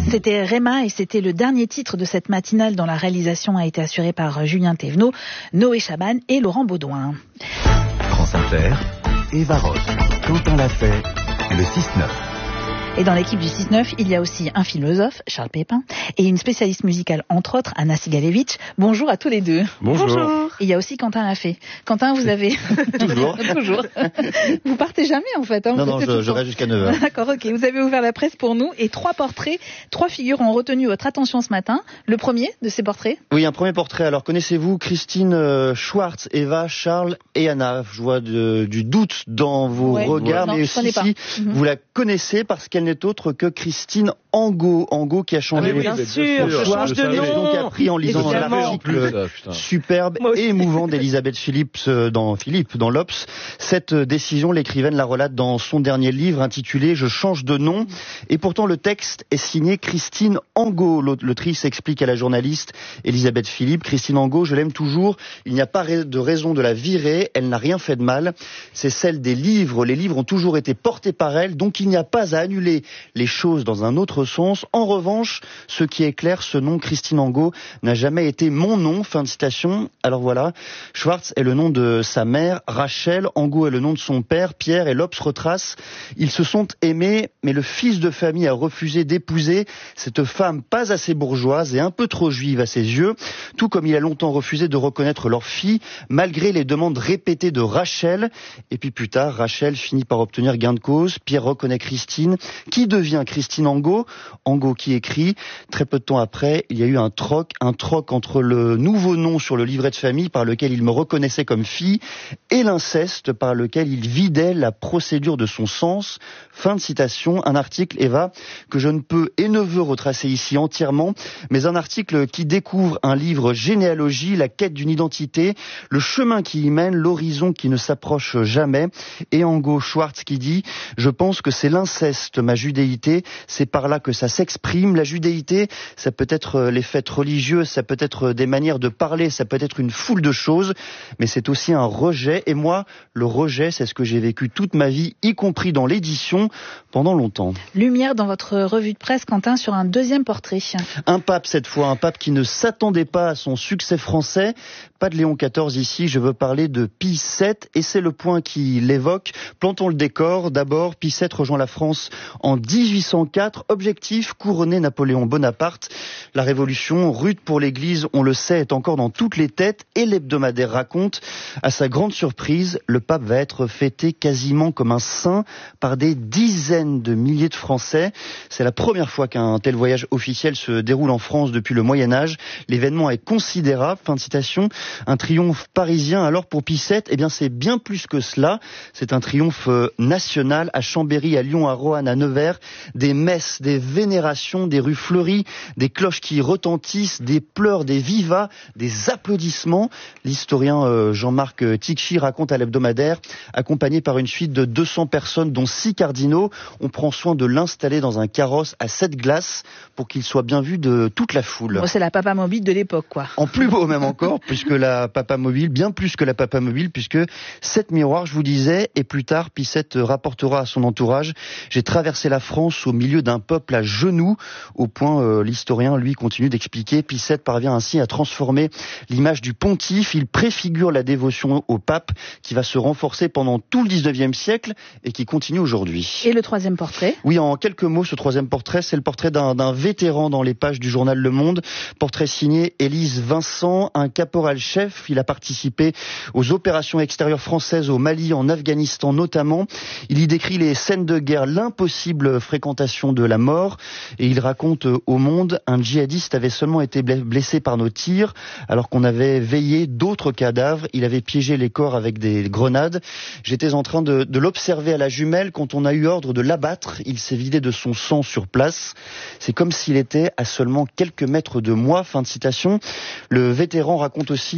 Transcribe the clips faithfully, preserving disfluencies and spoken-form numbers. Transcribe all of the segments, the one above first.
C'était Réma et c'était le dernier titre de cette matinale dont la réalisation a été assurée par Julien Thévenot, Noé Chaban et Laurent Baudouin. France Inter, Eva Ross, Quentin Lafay, le six neuf. Et dans l'équipe du six neuf, il y a aussi un philosophe, Charles Pépin, et une spécialiste musicale, entre autres, Anna Sigalevitch. Bonjour à tous les deux. Bonjour. Bonjour. Et il y a aussi Quentin Lafay. Quentin, vous avez... Toujours. Toujours. Vous partez jamais, en fait. Hein, non, non, je, je reste jusqu'à neuf heures. D'accord, ok. Vous avez ouvert la presse pour nous et trois portraits, trois figures ont retenu votre attention ce matin. Le premier de ces portraits ? Oui, un premier portrait. Alors, connaissez-vous Christine euh, Schwartz, Eva, Charles et Anna ? Je vois de, du doute dans vos ouais, regards, ouais. mais Non, aussi si mm-hmm. vous la connaissez parce qu'elle n'est autre que Christine Angot. Angot qui a changé ah oui, bien sûr, je change de nom. Donc appris en lisant l'article superbe et émouvant d'Elisabeth Philippe dans Philippe dans l'Obs. Cette décision, l'écrivaine la relate dans son dernier livre intitulé Je change de nom. Et pourtant le texte est signé Christine Angot. L'autrice explique à la journaliste Elisabeth Philippe: Christine Angot, je l'aime toujours. Il n'y a pas de raison de la virer. Elle n'a rien fait de mal. C'est celle des livres. Les livres ont toujours été portés par elle. Donc il n'y a pas à annuler les choses dans un autre sens. En revanche, ce qui est clair, ce nom Christine Angot n'a jamais été mon nom. Fin de citation. Alors voilà, Schwartz est le nom de sa mère, Rachel. Angot est le nom de son père, Pierre, et l'Obs retrace. Ils se sont aimés, mais le fils de famille a refusé d'épouser cette femme pas assez bourgeoise et un peu trop juive à ses yeux, tout comme il a longtemps refusé de reconnaître leur fille, malgré les demandes répétées de Rachel. Et puis plus tard, Rachel finit par obtenir gain de cause. Pierre reconnaît Christine, qui devient Christine Angot. Angot qui écrit: très peu de temps après, il y a eu un troc, un troc entre le nouveau nom sur le livret de famille par lequel il me reconnaissait comme fille et l'inceste par lequel il vidait la procédure de son sens. Fin de citation. Un article, Eva, que je ne peux et ne veux retracer ici entièrement, mais un article qui découvre un livre généalogie, la quête d'une identité, le chemin qui y mène, l'horizon qui ne s'approche jamais. Et Angot Schwartz qui dit: je pense que c'est l'inceste, ma judéité, c'est par là que ça s'exprime. La judéité, ça peut être les fêtes religieuses, ça peut être des manières de parler, ça peut être une foule de choses, mais c'est aussi un rejet. Et moi, le rejet, c'est ce que j'ai vécu toute ma vie, y compris dans l'édition, pendant longtemps. Lumière dans votre revue de presse, Quentin, sur un deuxième portrait. Un pape cette fois, un pape qui ne s'attendait pas à son succès français. Pas de Léon quatorze ici, je veux parler de Pie sept, et c'est le point qui l'évoque. Plantons le décor. D'abord, Pie sept rejoint la France en dix-huit cent quatre. Objectif, couronner Napoléon Bonaparte. La révolution, rude pour l'Église, on le sait, est encore dans toutes les têtes, et l'hebdomadaire raconte, à sa grande surprise, le pape va être fêté quasiment comme un saint par des dizaines de milliers de Français. C'est la première fois qu'un tel voyage officiel se déroule en France depuis le Moyen-Âge. L'événement est considérable. Fin de citation. Un triomphe parisien. Alors pour Pie sept, eh bien c'est bien plus que cela. C'est un triomphe national à Chambéry, à Lyon, à Roanne, à Nevers. Des messes, des vénérations, des rues fleuries, des cloches qui retentissent, des pleurs, des vivas, des applaudissements. L'historien euh, Jean-Marc Tichy raconte à l'hebdomadaire, accompagné par une suite de deux cents personnes, dont six cardinaux, on prend soin de l'installer dans un carrosse à sept glaces pour qu'il soit bien vu de toute la foule. Bon, c'est la papa mobile de l'époque, quoi. En plus beau même encore, puisque la papa mobile, bien plus que la papa mobile, puisque sept miroirs, je vous disais, et plus tard, Pie sept rapportera à son entourage: j'ai traversé la France au milieu d'un peuple à genoux, au point, euh, l'historien, lui, continue d'expliquer. Pie sept parvient ainsi à transformer l'image du pontife. Il préfigure la dévotion au pape qui va se renforcer pendant tout le dix-neuvième siècle et qui continue aujourd'hui. Et le troisième portrait ? Oui, en quelques mots, ce troisième portrait, c'est le portrait d'un, d'un vétéran dans les pages du journal Le Monde. Portrait signé Élise Vincent, un caporal-chef. Il a participé aux opérations extérieures françaises au Mali, en Afghanistan notamment. Il y décrit les scènes de guerre, l'impossible fréquentation de la mort, et il raconte au Monde: un djihadiste avait seulement été blessé par nos tirs, alors qu'on avait veillé d'autres cadavres. Il avait piégé les corps avec des grenades. J'étais en train de, de l'observer à la jumelle quand on a eu ordre de l'abattre. Il s'est vidé de son sang sur place. C'est comme s'il était à seulement quelques mètres de moi. Fin de citation. Le vétéran raconte aussi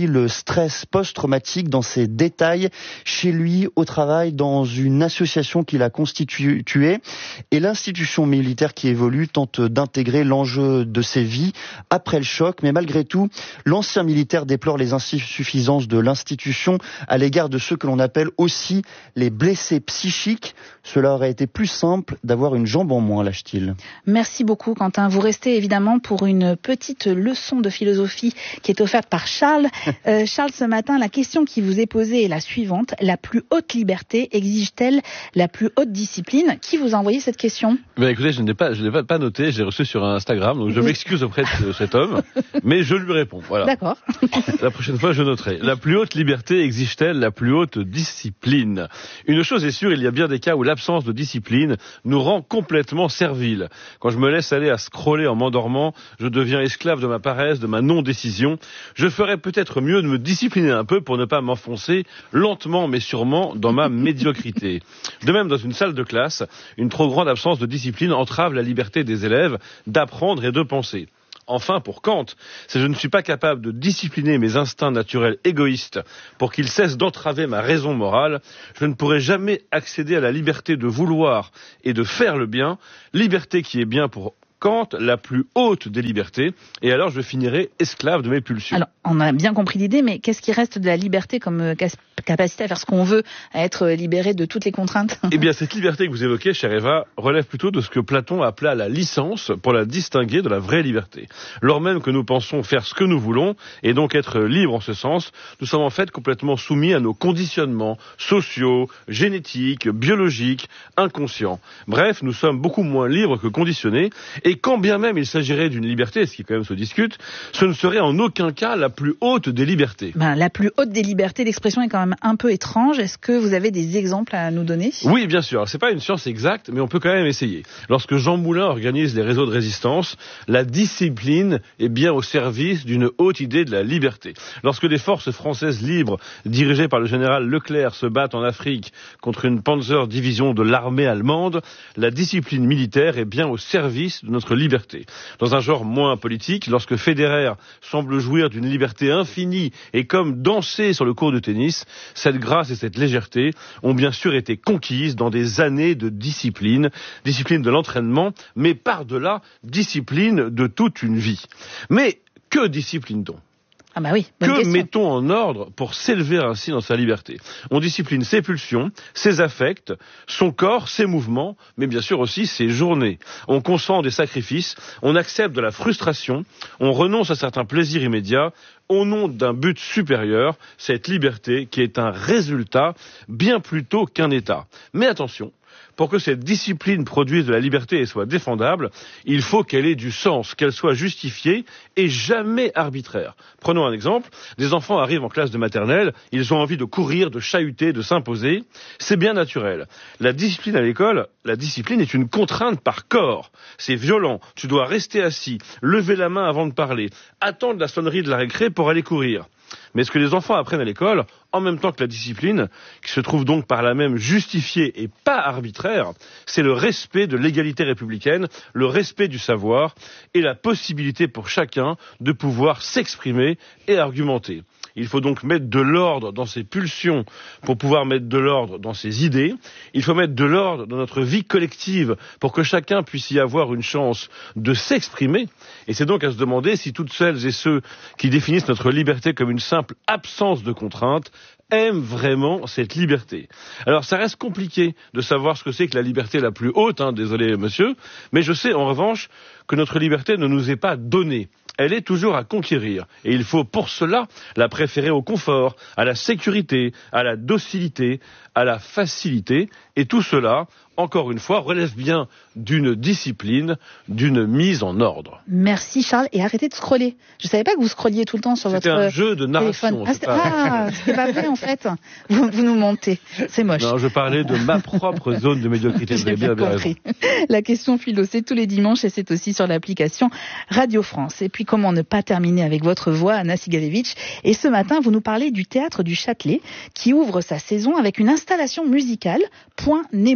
aussi le stress post-traumatique dans ses détails, chez lui, au travail, dans une association qu'il a constituée. Et l'institution militaire qui évolue tente d'intégrer l'enjeu de ses vies après le choc. Mais malgré tout, l'ancien militaire déplore les insuffisances de l'institution à l'égard de ceux que l'on appelle aussi les blessés psychiques. Cela aurait été plus simple d'avoir une jambe en moins, lâche-t-il. Merci beaucoup, Quentin. Vous restez évidemment pour une petite leçon de philosophie qui est offerte par Charles. Euh, Charles, ce matin, la question qui vous est posée est la suivante. La plus haute liberté exige-t-elle la plus haute discipline? Qui vous a envoyé cette question? Ben écoutez, je n'ai pas, je n'ai pas, pas noté, j'ai reçu sur Instagram, donc je oui. m'excuse auprès de cet homme, mais je lui réponds. Voilà. D'accord. La prochaine fois, je noterai. La plus haute liberté exige-t-elle la plus haute discipline? Une chose est sûre, il y a bien des cas où l'absence de discipline nous rend complètement serviles. Quand je me laisse aller à scroller en m'endormant, je deviens esclave de ma paresse, de ma non-décision. Je ferais peut-être mieux de me discipliner un peu pour ne pas m'enfoncer lentement mais sûrement dans ma médiocrité. De même, dans une salle de classe, une trop grande absence de discipline entrave la liberté des élèves d'apprendre et de penser. Enfin, pour Kant, si je ne suis pas capable de discipliner mes instincts naturels égoïstes pour qu'ils cessent d'entraver ma raison morale, je ne pourrai jamais accéder à la liberté de vouloir et de faire le bien, liberté qui est bien pour Kant, la plus haute des libertés, et alors je finirai esclave de mes pulsions. Alors, on a bien compris l'idée, mais qu'est-ce qui reste de la liberté comme capacité à faire ce qu'on veut, à être libéré de toutes les contraintes? Eh bien, cette liberté que vous évoquez, chère Eva, relève plutôt de ce que Platon appela la licence, pour la distinguer de la vraie liberté. Lors même que nous pensons faire ce que nous voulons, et donc être libres en ce sens, nous sommes en fait complètement soumis à nos conditionnements sociaux, génétiques, biologiques, inconscients. Bref, nous sommes beaucoup moins libres que conditionnés, et quand bien même il s'agirait d'une liberté, ce qui quand même se discute, ce ne serait en aucun cas la plus haute des libertés. Ben, la plus haute des libertés, l'expression est quand même un peu étrange. Est-ce que vous avez des exemples à nous donner? Oui, bien sûr. C'est pas une science exacte, mais on peut quand même essayer. Lorsque Jean Moulin organise les réseaux de résistance, la discipline est bien au service d'une haute idée de la liberté. Lorsque des forces françaises libres, dirigées par le général Leclerc, se battent en Afrique contre une Panzer division de l'armée allemande, la discipline militaire est bien au service de notre liberté. Dans un genre moins politique, lorsque Federer semble jouir d'une liberté infinie et comme danser sur le court de tennis, cette grâce et cette légèreté ont bien sûr été conquises dans des années de discipline, discipline de l'entraînement, mais par-delà, discipline de toute une vie. Mais que discipline-t-on ? Ah bah oui, que question. Mettons en ordre pour s'élever ainsi dans sa liberté? On discipline ses pulsions, ses affects, son corps, ses mouvements, mais bien sûr aussi ses journées. On consent des sacrifices, on accepte de la frustration, on renonce à certains plaisirs immédiats au nom d'un but supérieur, cette liberté qui est un résultat bien plus tôt qu'un état. Mais attention, pour que cette discipline produise de la liberté et soit défendable, il faut qu'elle ait du sens, qu'elle soit justifiée et jamais arbitraire. Prenons un exemple. Des enfants arrivent en classe de maternelle, ils ont envie de courir, de chahuter, de s'imposer. C'est bien naturel. La discipline à l'école, la discipline est une contrainte par corps. C'est violent. Tu dois rester assis, lever la main avant de parler, attendre la sonnerie de la récré pour aller courir. Mais ce que les enfants apprennent à l'école, en même temps que la discipline, qui se trouve donc par là même justifiée et pas arbitraire, c'est le respect de l'égalité républicaine, le respect du savoir et la possibilité pour chacun de pouvoir s'exprimer et argumenter. Il faut donc mettre de l'ordre dans ses pulsions pour pouvoir mettre de l'ordre dans ses idées. Il faut mettre de l'ordre dans notre vie collective pour que chacun puisse y avoir une chance de s'exprimer. Et c'est donc à se demander si toutes celles et ceux qui définissent notre liberté comme une simple absence de contraintes aiment vraiment cette liberté. Alors ça reste compliqué de savoir ce que c'est que la liberté la plus haute, hein, désolé monsieur, mais je sais en revanche que notre liberté ne nous est pas donnée. Elle est toujours à conquérir. Et il faut pour cela la préférer au confort, à la sécurité, à la docilité, à la facilité. Et tout cela, encore une fois, relève bien d'une discipline, d'une mise en ordre. Merci Charles. Et arrêtez de scroller. Je ne savais pas que vous scrolliez tout le temps sur c'était votre téléphone. C'était un jeu de narration. Ah, c'était pas... Ah, c'était pas vrai en fait. Vous, vous nous mentez. C'est moche. Non, je parlais de ma propre zone de médiocrité. J'ai bien compris. La question philo, c'est tous les dimanches et c'est aussi sur l'application Radio France. Et puis comment ne pas terminer avec votre voix, Anna Sigalevitch. Et ce matin, vous nous parlez du Théâtre du Châtelet qui ouvre sa saison avec une installation musicale, Point Nemo.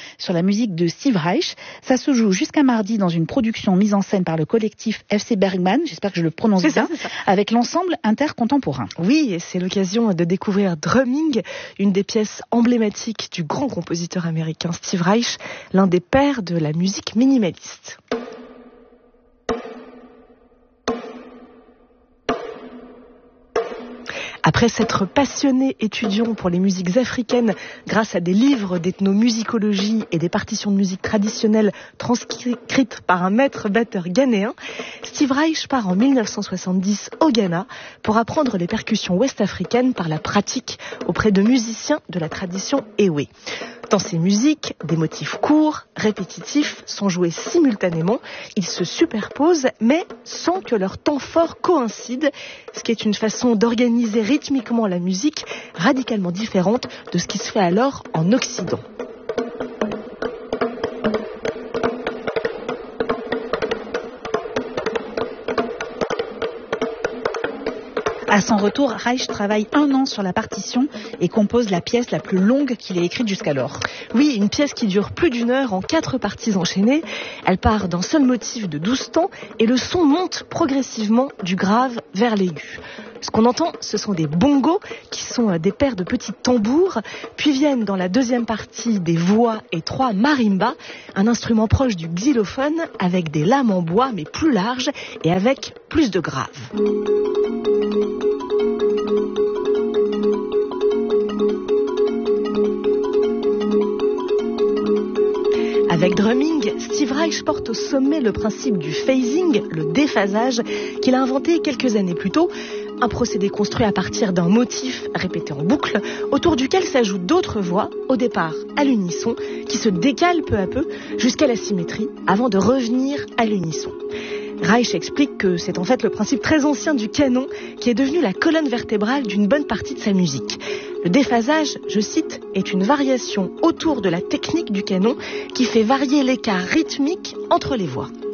sur la musique de Steve Reich. Ça se joue jusqu'à mardi dans une production mise en scène par le collectif F C Bergman, j'espère que je le prononce c'est bien, ça, c'est ça. avec l'ensemble intercontemporain. Oui, et c'est l'occasion de découvrir Drumming, une des pièces emblématiques du grand compositeur américain Steve Reich, l'un des pères de la musique minimaliste. Après s'être passionné étudiant pour les musiques africaines grâce à des livres d'ethnomusicologie et des partitions de musique traditionnelles transcrites par un maître batteur ghanéen, Steve Reich part en mille neuf cent soixante-dix au Ghana pour apprendre les percussions ouest-africaines par la pratique auprès de musiciens de la tradition Ewe. Dans ces musiques, des motifs courts, répétitifs, sont joués simultanément. Ils se superposent, mais sans que leur temps fort coïncide, ce qui est une façon d'organiser rythmiquement la musique radicalement différente de ce qui se fait alors en Occident. À son retour, Reich travaille un an sur la partition et compose la pièce la plus longue qu'il ait écrite jusqu'alors. Oui, une pièce qui dure plus d'une heure en quatre parties enchaînées. Elle part d'un seul motif de douze temps et le son monte progressivement du grave vers l'aigu. Ce qu'on entend, ce sont des bongos, qui sont des paires de petits tambours, puis viennent dans la deuxième partie des voix et trois marimbas, un instrument proche du xylophone avec des lames en bois mais plus larges et avec plus de graves. Avec Drumming, Steve Reich porte au sommet le principe du phasing, le déphasage, qu'il a inventé quelques années plus tôt. Un procédé construit à partir d'un motif répété en boucle, autour duquel s'ajoutent d'autres voix, au départ à l'unisson, qui se décalent peu à peu jusqu'à la symétrie, avant de revenir à l'unisson. Reich explique que c'est en fait le principe très ancien du canon qui est devenu la colonne vertébrale d'une bonne partie de sa musique. Le déphasage, je cite, est une variation autour de la technique du canon qui fait varier l'écart rythmique entre les voix.